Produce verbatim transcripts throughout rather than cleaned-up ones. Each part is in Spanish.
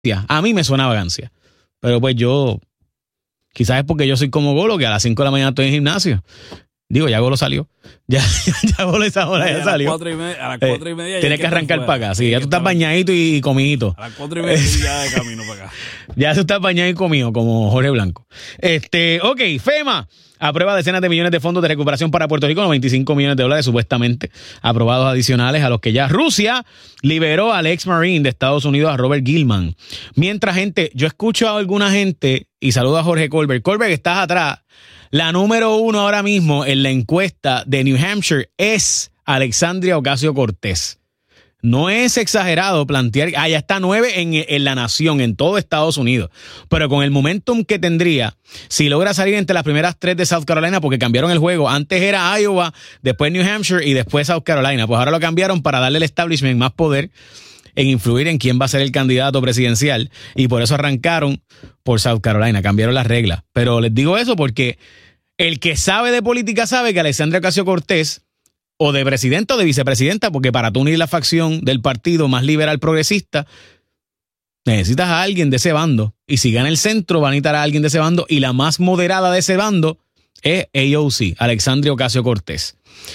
A mí me suena vagancia. Pero pues yo, quizás es porque yo soy como Golo, que a las cinco de la mañana estoy en gimnasio. Digo, ya Golo salió. Ya, ya, ya Golo esa hora ya, ya salió. A las cuatro y media. A las cuatro y media eh, tienes que arrancar para acá. Sí, ya tú estás bañadito y comidito. A las cuatro y media ya de camino para acá. Ya tú estás bañado y comido, como Jorge Blanco. Este, ok, FEMA aprueba decenas de millones de fondos de recuperación para Puerto Rico, noventa y cinco millones de dólares supuestamente aprobados adicionales a los que ya Rusia liberó al ex Marine de Estados Unidos, a Robert Gilman. Mientras, gente, yo escucho a alguna gente, y saludo a Jorge Colbert. Colbert, que estás atrás. La número uno ahora mismo en la encuesta de New Hampshire es Alexandria Ocasio-Cortez. No es exagerado plantear, ah, ya está nueve en, en la nación, en todo Estados Unidos. Pero con el momentum que tendría, si logra salir entre las primeras tres de South Carolina, porque cambiaron el juego. Antes era Iowa, después New Hampshire y después South Carolina. Pues ahora lo cambiaron para darle al establishment más poder en influir en quién va a ser el candidato presidencial. Y por eso arrancaron por South Carolina, cambiaron las reglas. Pero les digo eso porque el que sabe de política sabe que Alexandria Ocasio-Cortez, o de presidenta o de vicepresidenta, porque para tú unir la facción del partido más liberal progresista, necesitas a alguien de ese bando. Y si gana el centro, van a necesitar a alguien de ese bando. Y la más moderada de ese bando es A O C, Alexandria Ocasio-Cortez.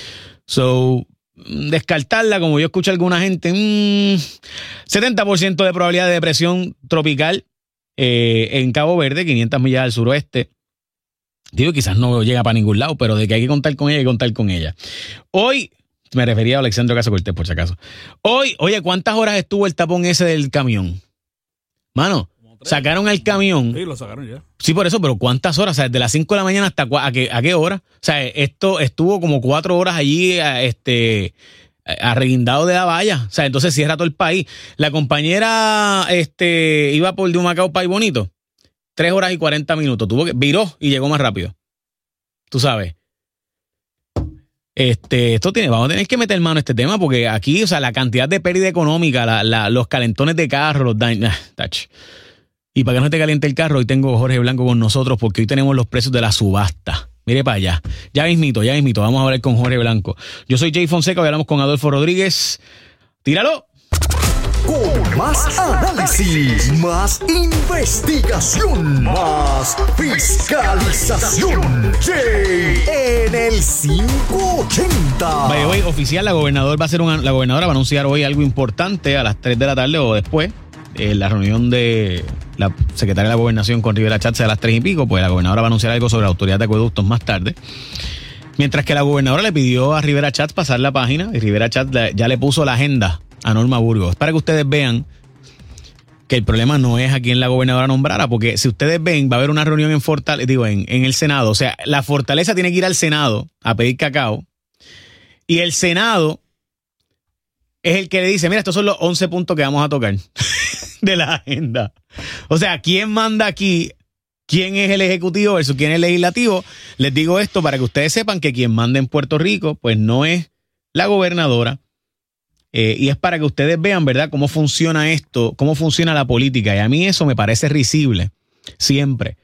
So, descartarla, como yo escucho a alguna gente, mmm, setenta por ciento de probabilidad de depresión tropical eh, en Cabo Verde, quinientas millas al suroeste. Digo, quizás no llega para ningún lado, pero de que hay que contar con ella, hay que contar con ella. Hoy, me refería a Alexandria Ocasio-Cortez, por si acaso. Hoy, oye, ¿cuántas horas estuvo el tapón ese del camión? Mano, sacaron el camión. Sí, lo sacaron ya. Sí, por eso, pero ¿cuántas horas? O sea, desde las cinco de la mañana hasta a qué, a qué hora. O sea, esto estuvo como cuatro horas allí, este, arreguindado de la valla. O sea, entonces cierra todo el país. La compañera, este, iba por de un Macao País Bonito. Tres horas y cuarenta minutos. Tuvo que, viró y llegó más rápido. Tú sabes. Este, esto tiene, vamos a tener que meter mano a este tema porque aquí, o sea, la cantidad de pérdida económica, la, la, los calentones de carro, los daños. Y para que no te caliente el carro, hoy tengo a Jorge Blanco con nosotros porque hoy tenemos los precios de la subasta. Mire para allá. Ya mismito, ya mismito. Vamos a hablar con Jorge Blanco. Yo soy Jay Fonseca, hoy hablamos con Adolfo Rodríguez. ¡Tíralo! Con más análisis, más investigación, más fiscalización. Jay en el quinientos ochenta. By the way, oficial, la gobernadora va a hacer una, la gobernadora va a anunciar hoy algo importante a las tres de la tarde o después. Eh, la reunión de la secretaria de la Gobernación con Rivera Schatz a las tres y pico, pues la gobernadora va a anunciar algo sobre la autoridad de acueductos más tarde. Mientras que la gobernadora le pidió a Rivera Schatz pasar la página y Rivera Schatz ya le puso la agenda a Norma Burgos, para que ustedes vean que el problema no es a quien la gobernadora nombrara, porque si ustedes ven, va a haber una reunión en Fortaleza, digo, en, en el Senado, o sea, la Fortaleza tiene que ir al Senado a pedir cacao, y el Senado es el que le dice, mira, estos son los once puntos que vamos a tocar de la agenda. O sea, ¿quién manda aquí? ¿Quién es el ejecutivo versus quién es el legislativo? Les digo esto para que ustedes sepan que quien manda en Puerto Rico, pues no es la gobernadora. Eh, y es para que ustedes vean, ¿verdad?, cómo funciona esto, cómo funciona la política. Y a mí eso me parece risible, siempre.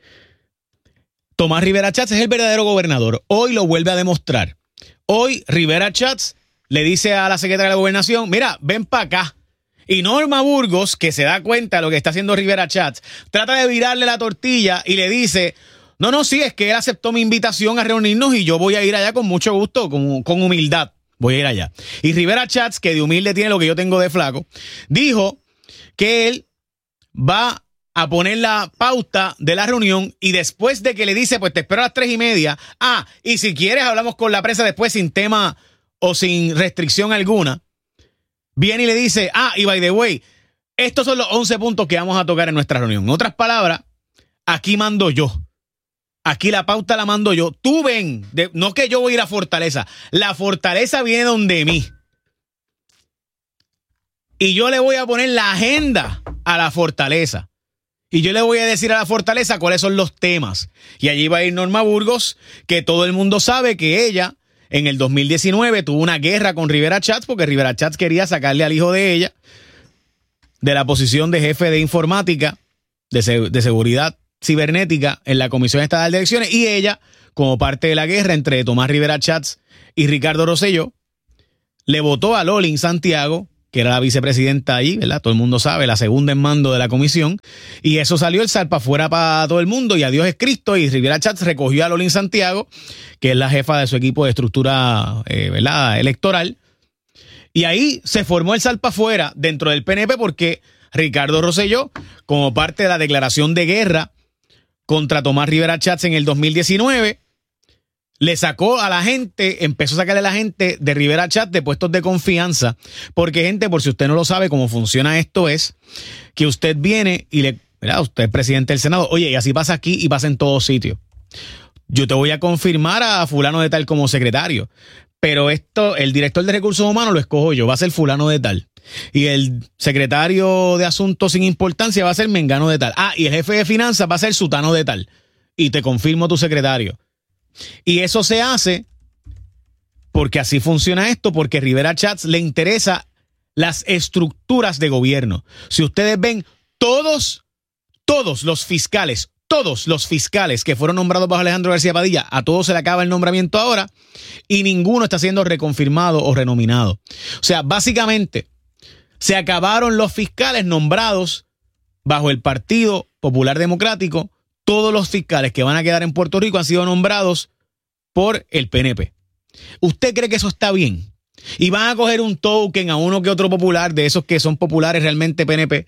Tomás Rivera Schatz es el verdadero gobernador. Hoy lo vuelve a demostrar. Hoy Rivera Schatz le dice a la secretaria de la Gobernación, mira, ven para acá. Y Norma Burgos, que se da cuenta de lo que está haciendo Rivera Schatz, trata de virarle la tortilla y le dice, no, no, sí, es que él aceptó mi invitación a reunirnos y yo voy a ir allá con mucho gusto, con, con humildad. Voy a ir allá. Y Rivera Schatz, que de humilde tiene lo que yo tengo de flaco, dijo que él va a poner la pauta de la reunión y después de que le dice, pues te espero a las tres y media. Ah, y si quieres hablamos con la prensa después sin tema o sin restricción alguna. Viene y le dice, ah, y by the way, estos son los once puntos que vamos a tocar en nuestra reunión. En otras palabras, aquí mando yo. Aquí la pauta la mando yo. Tú ven, de, no que yo voy a ir a Fortaleza. La Fortaleza viene donde mí. Y yo le voy a poner la agenda a la Fortaleza. Y yo le voy a decir a la Fortaleza cuáles son los temas. Y allí va a ir Norma Burgos, que todo el mundo sabe que ella en el dos mil diecinueve tuvo una guerra con Rivera Schatz porque Rivera Schatz quería sacarle al hijo de ella de la posición de jefe de informática, de, se, de seguridad cibernética en la Comisión Estatal de Elecciones, y ella, como parte de la guerra entre Tomás Rivera Schatz y Ricardo Rosselló, le votó a Lolin Santiago que era la vicepresidenta ahí, ¿verdad? Todo el mundo sabe, la segunda en mando de la comisión. Y eso salió el salpa fuera para todo el mundo y adiós es Cristo. Y Rivera Schatz recogió a Lolín Santiago, que es la jefa de su equipo de estructura, eh, ¿verdad?, electoral. Y ahí se formó el salpa fuera dentro del P N P porque Ricardo Rosselló, como parte de la declaración de guerra contra Tomás Rivera Schatz en el dos mil diecinueve, le sacó a la gente, empezó a sacarle a la gente de Rivera Schatz de puestos de confianza, porque gente, por si usted no lo sabe, cómo funciona esto es que usted viene y le, ¿verdad?, usted es presidente del Senado, oye, y así pasa aquí y pasa en todos sitios. Yo te voy a confirmar a fulano de tal como secretario, pero esto, el director de recursos humanos lo escojo yo, va a ser fulano de tal. Y el secretario de asuntos sin importancia va a ser mengano de tal. Ah, y el jefe de finanzas va a ser sutano de tal. Y te confirmo tu secretario. Y eso se hace porque así funciona esto, porque Rivera Schatz le interesa las estructuras de gobierno. Si ustedes ven, todos, todos los fiscales, todos los fiscales que fueron nombrados bajo Alejandro García Padilla, a todos se le acaba el nombramiento ahora y ninguno está siendo reconfirmado o renominado. O sea, básicamente se acabaron los fiscales nombrados bajo el Partido Popular Democrático. Todos los fiscales que van a quedar en Puerto Rico han sido nombrados por el P N P. ¿Usted cree que eso está bien? Y van a coger un token a uno que otro popular, de esos que son populares realmente P N P.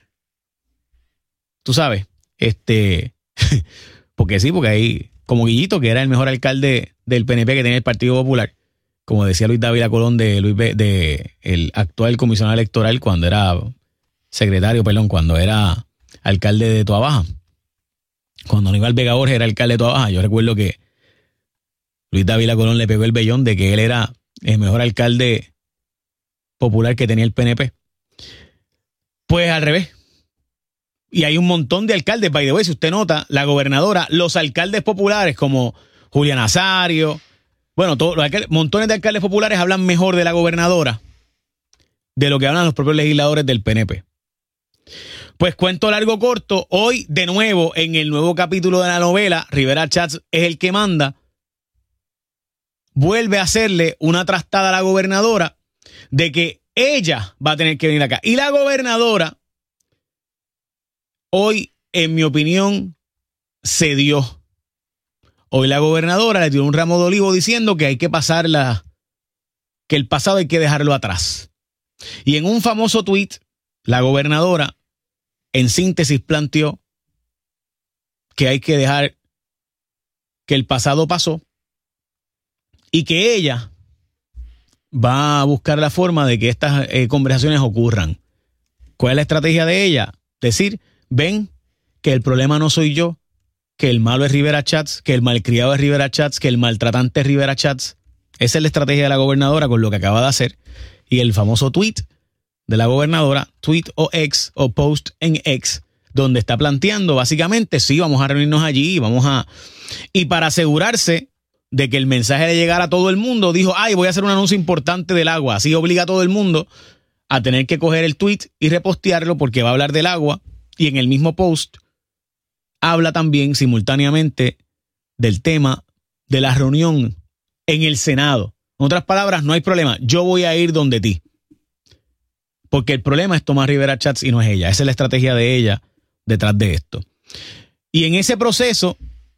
Tú sabes, este, porque sí, porque ahí, como Guillito, que era el mejor alcalde del P N P que tenía el Partido Popular, como decía Luis Dávila Colón de Luis B, de el actual comisionado electoral cuando era secretario, perdón, cuando era alcalde de Toabaja. Cuando Aníbal Vega Borges era alcalde de Toabaja, yo recuerdo que Luis Dávila Colón le pegó el vellón de que él era el mejor alcalde popular que tenía el P N P. Pues al revés. Y hay un montón de alcaldes, by the way, si usted nota, la gobernadora, los alcaldes populares como Julián Nazario, bueno, todos los alcaldes, montones de alcaldes populares hablan mejor de la gobernadora de lo que hablan los propios legisladores del P N P. Pues cuento largo corto, hoy de nuevo en el nuevo capítulo de la novela, Rivera Schatz es el que manda, vuelve a hacerle una trastada a la gobernadora de que ella va a tener que venir acá. Y la gobernadora, hoy, en mi opinión, cedió. Hoy la gobernadora le tiró un ramo de olivo diciendo que hay que pasarla, que el pasado hay que dejarlo atrás. Y en un famoso tuit, la gobernadora, en síntesis, planteó que hay que dejar que el pasado pasó y que ella va a buscar la forma de que estas eh, conversaciones ocurran. ¿Cuál es la estrategia de ella? Decir, ven que el problema no soy yo, que el malo es Rivera Schatz, que el malcriado es Rivera Schatz, que el maltratante es Rivera Schatz. Esa es la estrategia de la gobernadora con lo que acaba de hacer. Y el famoso tweet de la gobernadora, tweet o ex o post en ex, donde está planteando básicamente, sí, vamos a reunirnos allí, vamos a... Y para asegurarse de que el mensaje le llegara a todo el mundo, dijo, ay, voy a hacer un anuncio importante del agua. Así obliga a todo el mundo a tener que coger el tweet y repostearlo porque va a hablar del agua. Y en el mismo post habla también simultáneamente del tema de la reunión en el Senado. En otras palabras, no hay problema. Yo voy a ir donde ti. Porque el problema es Tomás Rivera Schatz y no es ella. Esa es la estrategia de ella detrás de esto. Y en ese proceso,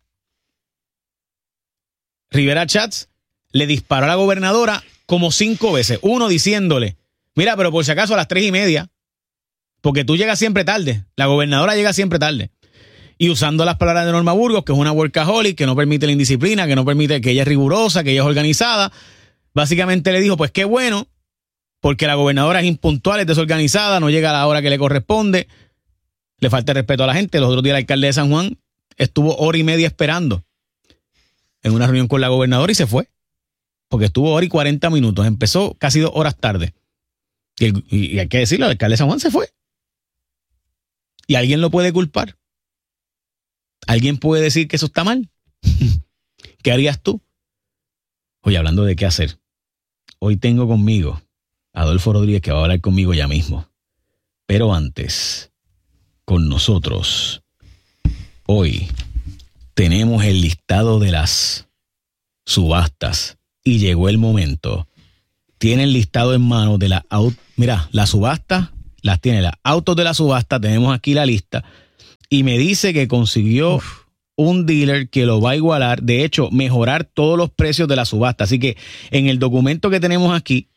Rivera Schatz le disparó a la gobernadora como cinco veces. Uno diciéndole, mira, pero por si acaso a las tres y media, porque tú llegas siempre tarde. La gobernadora llega siempre tarde. Y usando las palabras de Norma Burgos, que es una workaholic, que no permite la indisciplina, que no permite que ella es rigurosa, que ella es organizada, básicamente le dijo, pues qué bueno, porque la gobernadora es impuntual, es desorganizada, no llega a la hora que le corresponde, le falta el respeto a la gente. Los otros días el alcalde de San Juan estuvo hora y media esperando en una reunión con la gobernadora y se fue, porque estuvo hora y cuarenta minutos, empezó casi dos horas tarde. Y, el, y hay que decirlo, el alcalde de San Juan se fue. ¿Y alguien lo puede culpar? ¿Alguien puede decir que eso está mal? ¿Qué harías tú? Oye, hablando de qué hacer, hoy tengo conmigo a Adolfo Rodríguez, que va a hablar conmigo ya mismo. Pero antes, con nosotros, hoy tenemos el listado de las subastas y llegó el momento tiene el listado en mano de la auto. Mira, la subasta, las tiene las autos de la subasta, tenemos aquí la lista. Y me dice que consiguió Uf. un dealer que lo va a igualar, de hecho, mejorar todos los precios de la subasta. Así que en el documento que tenemos aquí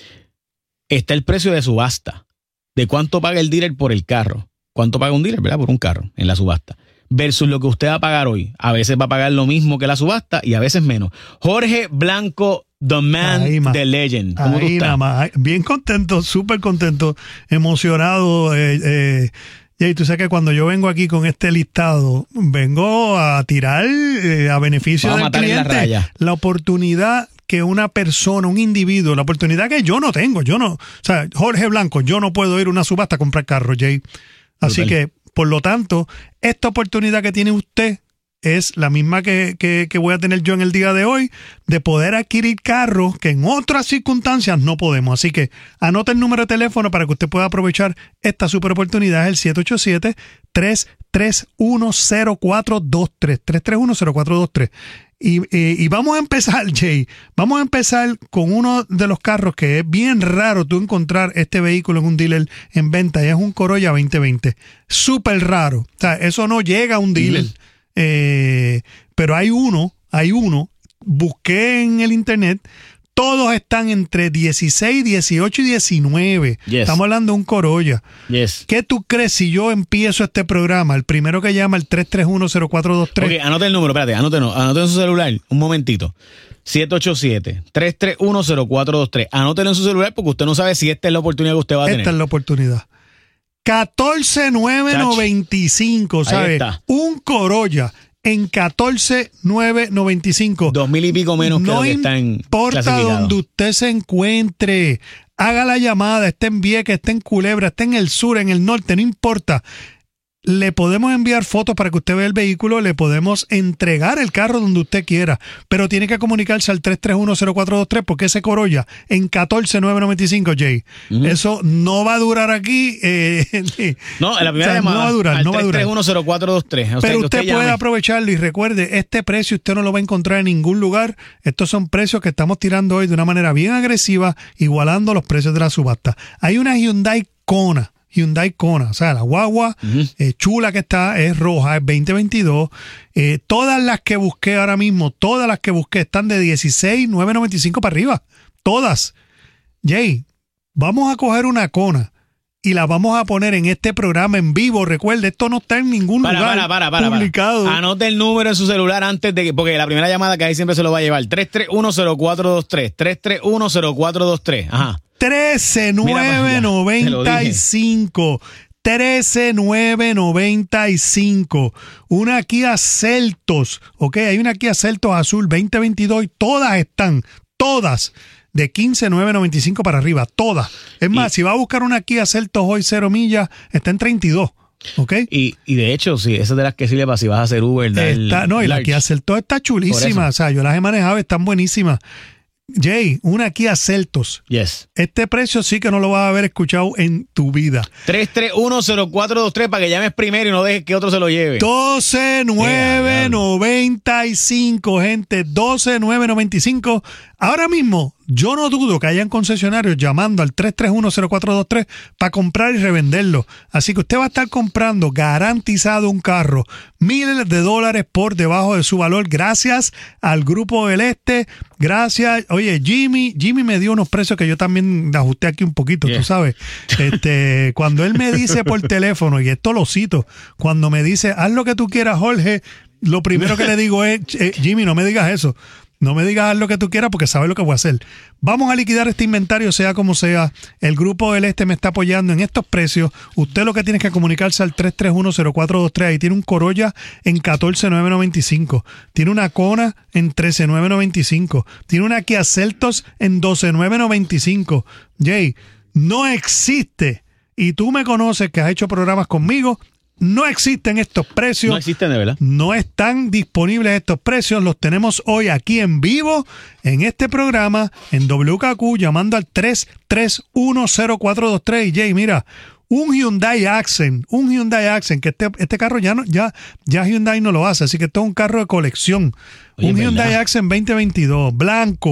está el precio de subasta, de cuánto paga el dealer por el carro. Cuánto paga un dealer, ¿verdad? Por un carro en la subasta. Versus lo que usted va a pagar hoy. A veces va a pagar lo mismo que la subasta y a veces menos. Jorge Blanco, The Man, ahí, The Legend. ¿Cómo ahí tú estás? Nada más. Bien contento, súper contento, emocionado. Eh, eh, y tú sabes que cuando yo vengo aquí con este listado, vengo a tirar eh, a beneficio del cliente la, raya. la oportunidad que una persona, un individuo, la oportunidad que yo no tengo. Yo no, o sea, Jorge Blanco, yo no puedo ir a una subasta a comprar carro, Jay. Así Brutal. que, por lo tanto, esta oportunidad que tiene usted es la misma que, que, que voy a tener yo en el día de hoy, de poder adquirir carros que en otras circunstancias no podemos. Así que anota el número de teléfono para que usted pueda aprovechar esta super oportunidad, es el siete ocho siete, tres tres uno, cero cuatro dos tres, tres tres uno, cero cuatro dos tres. Y, y, y vamos a empezar, Jay, vamos a empezar con uno de los carros que es bien raro tú encontrar este vehículo en un dealer en venta, y es un Corolla veinte veinte. Súper raro. O sea, eso no llega a un dealer. Mm. Eh, pero hay uno, hay uno, busqué en el internet, todos están entre dieciséis, dieciocho y diecinueve. Yes. Estamos hablando de un Corolla. Yes. ¿Qué tú crees si yo empiezo este programa? El primero que llama, el tres tres uno, cero cuatro dos tres. Ok, anote el número, espérate, anote, no, anote en su celular, un momentito. siete ocho siete, tres tres uno, cero cuatro dos tres. Anótelo en su celular porque usted no sabe si esta es la oportunidad que usted va a tener. Esta es la oportunidad. catorce mil novecientos noventa y cinco, ¿sabes? Un Corolla en catorce mil novecientos noventa y cinco. Dos mil y pico menos que no lo que está en importa donde usted se encuentre. Haga la llamada, esté en Vieques, esté en Culebra, esté en el sur, en el norte, no importa. Le podemos enviar fotos para que usted vea el vehículo, le podemos entregar el carro donde usted quiera, pero tiene que comunicarse al tres tres uno, cero cuatro dos tres porque ese Corolla en catorce mil novecientos noventa y cinco, Jay, uh-huh. eso no va a durar aquí. Eh, no, en la primera o sea, llamada no va a durar, al no va a durar. tres tres uno, cero cuatro dos tres. O sea, pero usted, usted puede aprovecharlo y recuerde, este precio usted no lo va a encontrar en ningún lugar. Estos son precios que estamos tirando hoy de una manera bien agresiva, igualando los precios de la subasta. Hay una Hyundai Kona. Hyundai Kona, o sea, la guagua uh-huh. eh, chula que está, es roja, es veinte veintidós. Eh, todas las que busqué ahora mismo, todas las que busqué están de dieciséis mil novecientos noventa y cinco para arriba. Todas. Jay, vamos a coger una Kona y la vamos a poner en este programa en vivo. Recuerde, esto no está en ningún para, lugar para, para, para, publicado. Para. Anote el número en su celular antes de que, porque la primera llamada que hay siempre se lo va a llevar. tres tres uno, cero cuatro dos tres. tres tres uno, cero cuatro dos tres. Ajá. trece mil novecientos noventa y cinco. trece mil novecientos noventa y cinco. Una Kia Seltos. Ok, hay una Kia Seltos azul veinte veintidós y todas están, todas de quince mil novecientos noventa y cinco para arriba. Todas. Es más, y, si va a buscar una Kia Seltos hoy cero millas, está en treinta y dos. ¿Okay? Y, y de hecho, sí, esa es de las que sirve para si vas a hacer Uber. Está, no, y la Kia Seltos está chulísima. O sea, yo las he manejado, están buenísimas. Jay, una Kia Seltos. Yes. Este precio sí que no lo vas a haber escuchado en tu vida. tres tres uno, cero cuatro dos tres para que llames primero y no dejes que otro se lo lleve. doce mil novecientos noventa y cinco, gente. doce mil novecientos noventa y cinco. Ahora mismo, yo no dudo que hayan concesionarios llamando al tres tres uno, cero cuatro dos tres para comprar y revenderlo. Así que usted va a estar comprando garantizado un carro, miles de dólares por debajo de su valor, gracias al Grupo del Este. Gracias. Oye, Jimmy, Jimmy me dio unos precios que yo también ajusté aquí un poquito, yeah. tú sabes. Este, cuando él me dice por teléfono, y esto lo cito, cuando me dice, haz lo que tú quieras, Jorge, lo primero que le digo es, eh, Jimmy, no me digas eso. No me digas lo que tú quieras porque sabes lo que voy a hacer. Vamos a liquidar este inventario sea como sea. El Grupo del Este me está apoyando en estos precios. Usted lo que tiene es que comunicarse al tres tres uno, cero cuatro dos tres. Ahí tiene un Corolla en catorce mil novecientos noventa y cinco. Tiene una Kona en trece mil novecientos noventa y cinco. Tiene una Kia Seltos en doce mil novecientos noventa y cinco. Jay, no existe. Y tú me conoces que has hecho programas conmigo. No existen estos precios. No existen de verdad. No están disponibles estos precios. Los tenemos hoy aquí en vivo en este programa en W K Q llamando al tres tres uno, cero cuatro dos tres. Y Jay, mira, un Hyundai Accent, un Hyundai Accent, que este, este carro ya no, ya, ya Hyundai no lo hace, así que esto es un carro de colección. Oye, un Hyundai Accent veinte veintidós, blanco,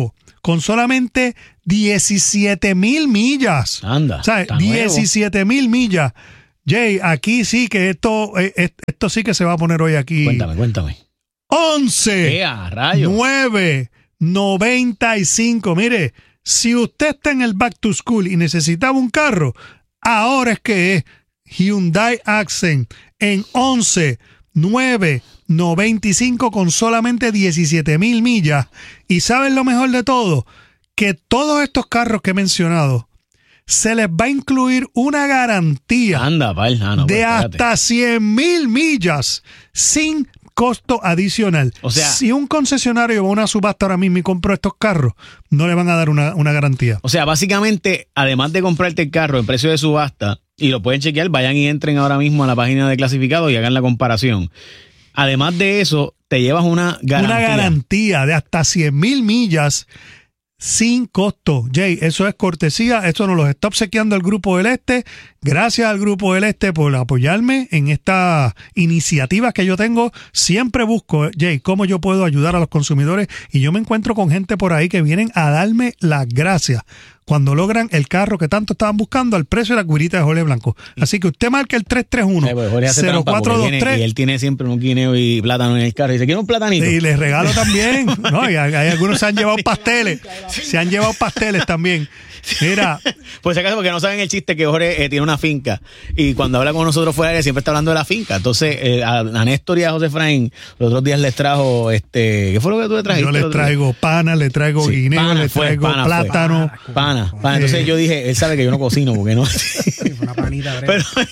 con solamente diecisiete mil millas. Anda. O sea, diecisiete mil millas. Jay, aquí sí que esto, eh, esto sí que se va a poner hoy aquí. Cuéntame, cuéntame. once, ¡Ea, rayo! nueve, noventa y cinco. Mire, si usted está en el back to school y necesitaba un carro, ahora es que es Hyundai Accent en once, nueve, noventa y cinco con solamente diecisiete mil millas. Y ¿saben lo mejor de todo? Que todos estos carros que he mencionado se les va a incluir una garantía Anda, pal. Ah, no, de pues, hasta cien mil millas sin costo adicional. O sea, si un concesionario va a una subasta ahora mismo y compró estos carros, no le van a dar una, una garantía. O sea, básicamente, además de comprarte el carro en precio de subasta, y lo pueden chequear, vayan y entren ahora mismo a la página de clasificado y hagan la comparación. Además de eso, te llevas una garantía. Una garantía de hasta cien mil millas sin costo. Jay, eso es cortesía, esto nos lo está obsequiando el Grupo del Este. Gracias al Grupo del Este por apoyarme en estas iniciativas que yo tengo. Siempre busco, Jay, cómo yo puedo ayudar a los consumidores, y yo me encuentro con gente por ahí que vienen a darme las gracias cuando logran el carro que tanto estaban buscando al precio de la cuirita de Jorge Blanco. Así que usted marca el tres tres uno, cero cuatro dos tres. Y él tiene siempre un guineo y plátano en el carro. Y dice, ¿quiere un platanito? Y les regalo también. No, y hay, hay algunos se han llevado pasteles. Se han llevado pasteles también. Mira. Pues si acaso, porque no saben el chiste que Jorge eh, tiene una finca. Y cuando habla con nosotros fuera, siempre está hablando de la finca. Entonces, eh, a, a Néstor y a José Efraín, los otros días les trajo, este, ¿qué fue lo que tú le trajiste? Yo les traigo pana, le traigo sí, guineo, pana le fue, traigo pana plátano. Fue. Pana, pana. Entonces Eh. yo dije, él sabe que yo no cocino, porque no. Una panita breve. Pero,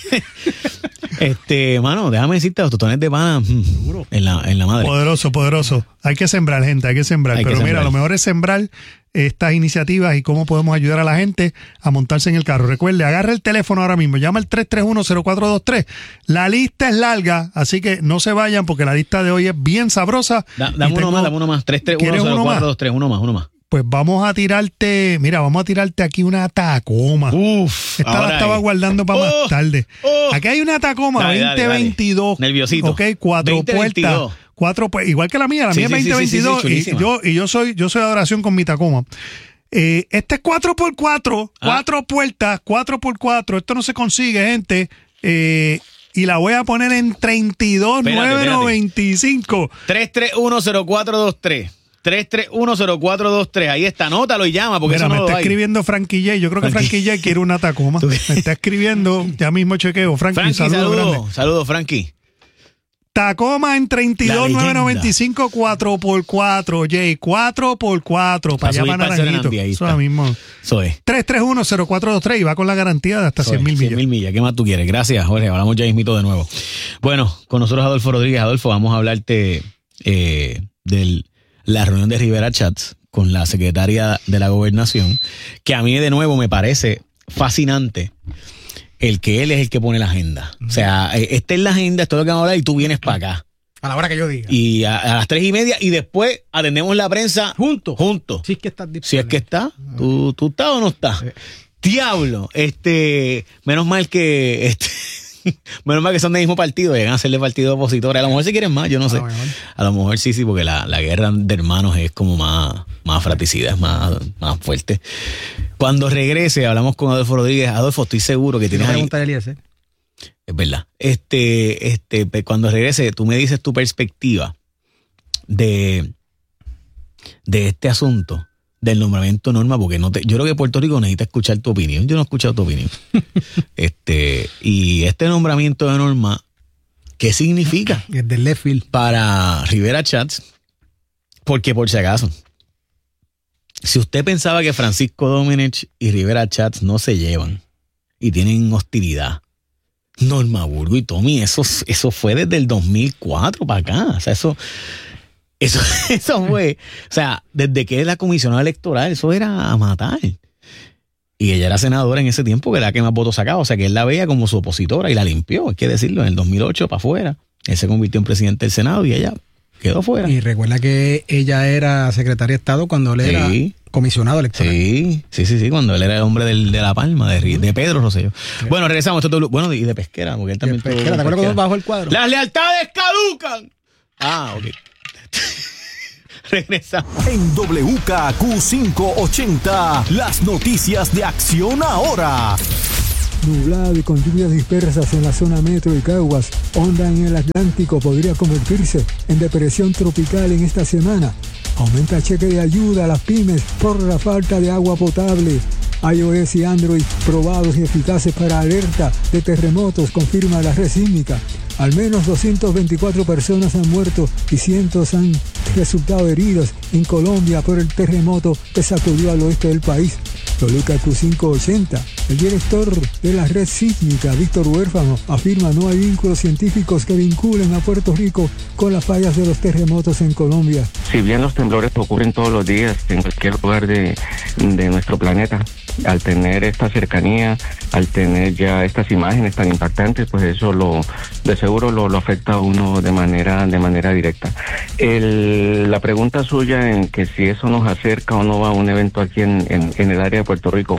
este, mano, déjame decirte, los tostones de pana, mm, en la, en la madre. Poderoso, poderoso. Hay que sembrar, gente, hay que sembrar. Hay que Pero mira, sembrar. lo mejor es sembrar estas iniciativas y cómo podemos ayudar a la gente a montarse en el carro. Recuerde, agarra el teléfono ahora mismo, llama al tres tres uno, cero cuatro dos tres. La lista es larga, así que no se vayan porque la lista de hoy es bien sabrosa. Da, Y dame uno tengo- más, dame uno más. tres tres uno, ¿Quieres cero uno cuatro más? dos tres, uno más, uno más. Pues vamos a tirarte, mira, vamos a tirarte aquí una Tacoma. Uf. Esta la ahora estaba ahí. guardando para Oh, más tarde. oh. Aquí hay una Tacoma Dale, dale, veinte veintidós. dale. Nerviosito. Ok, cuatro veinte puertas. veintidós. Cuatro, pues, igual que la mía, la Sí, mía sí, es sí, veinte sí, sí, veintidós. y chulísima. yo, y yo soy, yo soy de adoración con mi Tacoma. Eh, este es cuatro por cuatro, Ah. cuatro puertas, cuatro por cuatro. Esto no se consigue, gente. Eh, y la voy a poner en treinta y dos mil novecientos noventa y cinco. tres tres uno, cero cuatro dos tres. tres tres uno, cero cuatro dos tres. Ahí está, anótalo y llama, porque Mira, eso no me lo está hay. escribiendo Frankie J. Yo creo que Frankie. Frankie J quiere una Tacoma. ¿Tú Me qué? está escribiendo, ya mismo chequeo. Frankie, Frankie, saludos saludos. grandes. Saludos, Frankie. Tacoma en treinta y dos mil novecientos noventa y leyenda. cinco, cuatro por cuatro, Jay, cuatro por cuatro, para Pa' allá subir para pa'l Naranjito. Serenandi, ahí Eso está. mismo. Eso es. tres tres uno, cero cuatro dos tres y va con la garantía de hasta Eso cien es, mil millas. mil millas. ¿Qué más tú quieres? Gracias, Jorge. Hablamos ya mismito de nuevo. Bueno, con nosotros Adolfo Rodríguez. Adolfo, vamos a hablarte eh, de la reunión de Rivera Chats con la secretaria de la Gobernación, que a mí de nuevo me parece fascinante el que él es el que pone la agenda. O sea, eh, esta es la agenda, esto es lo que vamos a hablar y tú vienes para acá. A la hora que yo diga. Y a, a las tres y media y después atendemos la prensa Juntos. juntos. Si es que estás Si es que está, ¿tú, tú estás o no estás? Sí. Diablo, este, menos mal que, este, menos mal que son del mismo partido, llegan a serle partido opositor. A lo mejor si quieren más, yo no sé. A lo mejor. A lo mejor sí, sí, porque la, la guerra de hermanos es como más, más fratricida, es más, más fuerte. Cuando regrese, hablamos con Adolfo Rodríguez. Adolfo, estoy seguro que tienes ahí. Pregunta de Eliezer. Es verdad. Este, este, pe- cuando regrese, tú me dices tu perspectiva de, de este asunto del nombramiento de Norma, porque no te, yo creo que Puerto Rico necesita escuchar tu opinión. Yo no he escuchado tu opinión. este, y este nombramiento de Norma, ¿qué significa Es del left field. para Rivera Chats? Porque por si acaso, si usted pensaba que Francisco Domenech y Rivera Chats no se llevan y tienen hostilidad, Norma Burgo y Tommy, eso, eso fue desde el dos mil cuatro para acá. O sea, eso, eso, eso fue, o sea, desde que es la comisionada electoral, eso era a matar. Y ella era senadora en ese tiempo, que era la que más votos sacaba. O sea, que él la veía como su opositora y la limpió, hay que decirlo, en el dos mil ocho para afuera. Él se convirtió en presidente del Senado y ella quedó fuera. Y recuerda que ella era secretaria de Estado cuando él era Sí. comisionado electoral. Sí, sí, sí, sí, cuando él era el hombre del, de La Palma, de, Ri- de Pedro Rosselló. Bueno, regresamos. Esto es W- bueno, y de pesquera, porque él también Pesquera, tuvo ¿te acuerdas pesquera. cuando bajó el cuadro? Las lealtades caducan. Ah, ok. Regresamos. En W K Q cinco ochenta, las noticias de Acción Ahora. Nublado y con lluvias dispersas en la zona metro y Caguas. Onda en el Atlántico podría convertirse en depresión tropical en esta semana. Aumenta cheque de ayuda a las pymes por la falta de agua potable. iOS y Android probados y eficaces para alerta de terremotos, confirma la red sísmica. Al menos doscientas veinticuatro personas han muerto y cientos han resultado heridos en Colombia por el terremoto que sacudió al oeste del país. W K Q cinco ochenta. El director de la red sísmica, Víctor Huérfano, afirma no hay vínculos científicos que vinculen a Puerto Rico con las fallas de los terremotos en Colombia. Si bien los temblores ocurren todos los días en cualquier lugar de, de nuestro planeta, al tener esta cercanía, al tener ya estas imágenes tan impactantes, pues eso lo de seguro lo, lo afecta a uno de manera de manera directa. El, la pregunta suya en que si eso nos acerca o no a un evento aquí en, en, en el área de Puerto Rico,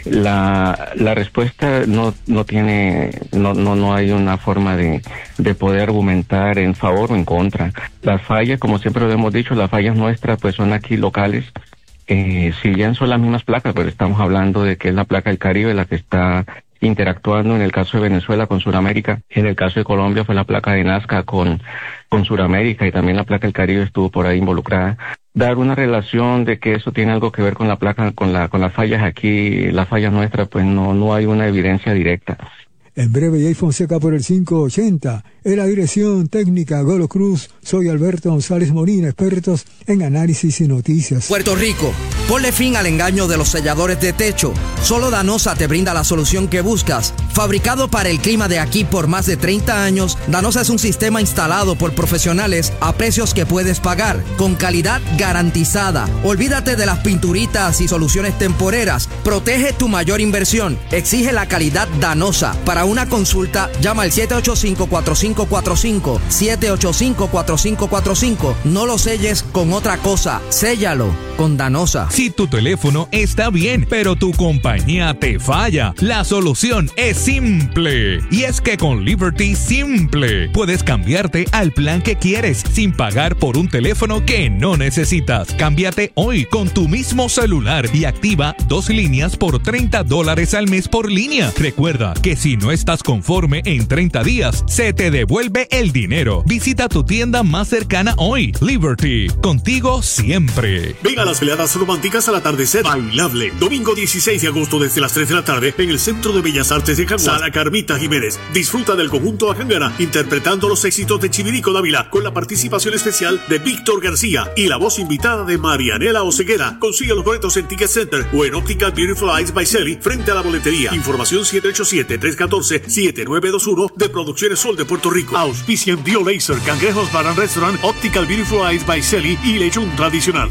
la, la respuesta no no tiene no no no hay una forma de, de poder argumentar en favor o en contra. Las fallas, como siempre lo hemos dicho, las fallas nuestras pues son aquí locales. Eh, si bien son las mismas placas, pero estamos hablando de que es la placa del Caribe la que está interactuando en el caso de Venezuela con Sudamérica. En el caso de Colombia fue la placa de Nazca con, con Sudamérica y también la placa del Caribe estuvo por ahí involucrada. Dar una relación de que eso tiene algo que ver con la placa, con la, con las fallas aquí, las fallas nuestras, pues no, no hay una evidencia directa. En breve, Jay Fonseca por el cinco ochenta. En la dirección técnica, Golo Cruz. Soy Alberto González Molina, expertos en análisis y noticias. Puerto Rico, ponle fin al engaño de los selladores de techo. Solo Danosa te brinda la solución que buscas. Fabricado para el clima de aquí por más de treinta años, Danosa es un sistema instalado por profesionales a precios que puedes pagar, con calidad garantizada. Olvídate de las pinturitas y soluciones temporeras. Protege tu mayor inversión. Exige la calidad Danosa. Para una consulta, llama al siete ocho cinco, cuatro cinco cuatro cinco, siete ocho cinco, cuatro cinco cuatro cinco. No lo selles con otra cosa, séllalo con Danosa. Si tu teléfono está bien, pero tu compañía te falla, la solución es simple. Y es que con Liberty Simple puedes cambiarte al plan que quieres sin pagar por un teléfono que no necesitas. Cámbiate hoy con tu mismo celular y activa dos líneas por treinta dólares al mes por línea. Recuerda que si no estás conforme en treinta días, se te devuelve el dinero. Visita tu tienda más cercana hoy. Liberty, contigo siempre. Ven a las veladas románticas al atardecer bailable. Domingo dieciséis de agosto desde las tres de la tarde en el Centro de Bellas Artes de Caguas. Sala Carmita Jiménez. Disfruta del conjunto Ajángara interpretando los éxitos de Chivirico Dávila con la participación especial de Víctor García y la voz invitada de Marianela Oseguera. Consigue los boletos en Ticket Center o en Optical Beautiful Eyes by Selly frente a la boletería. Información siete ocho siete, tres uno cuatro, siete nueve dos uno de Producciones Sol de Puerto Rico. Auspician Bio Laser, Cangrejos Bar and Restaurant, Optical Beautiful Eyes by Selly y Lechón Tradicional.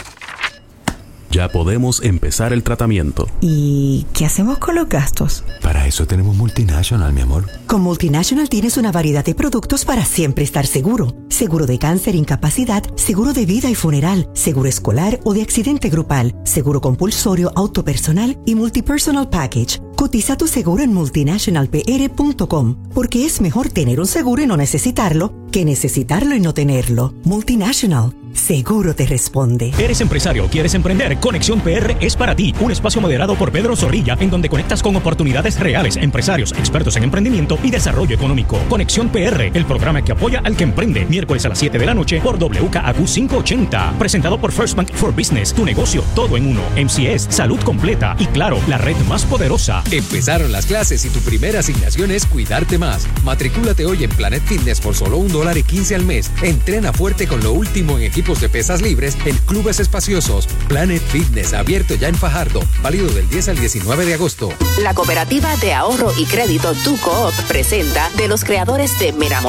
Ya podemos empezar el tratamiento. ¿Y qué hacemos con los gastos? Para eso tenemos Multinational, mi amor. Con Multinational tienes una variedad de productos para siempre estar seguro. Seguro de cáncer, incapacidad, seguro de vida y funeral, seguro escolar o de accidente grupal, seguro compulsorio, auto personal y multipersonal package. Cotiza tu seguro en multinational p r punto com, porque es mejor tener un seguro y no necesitarlo que necesitarlo y no tenerlo. Multinational. Seguro te responde. ¿Eres empresario? ¿Quieres emprender? Conexión P R es para ti. Un espacio moderado por Pedro Zorrilla, en donde conectas con oportunidades reales, empresarios, expertos en emprendimiento y desarrollo económico. Conexión P R, el programa que apoya al que emprende. Miércoles a las siete de la noche por W K Q cinco ochenta. Presentado por First Bank for Business. Tu negocio, todo en uno. M C S, salud completa. Y claro, la red más poderosa. Empezaron las clases y tu primera asignación es cuidarte más. Matricúlate hoy en Planet Fitness por solo un dólar y quince al mes. Entrena fuerte con lo último en equipos de pesas libres en clubes espaciosos. Planet Fitness, abierto ya en Fajardo, válido del diez al diecinueve de agosto. La Cooperativa de Ahorro y Crédito Tu Coop presenta de los creadores de Meramor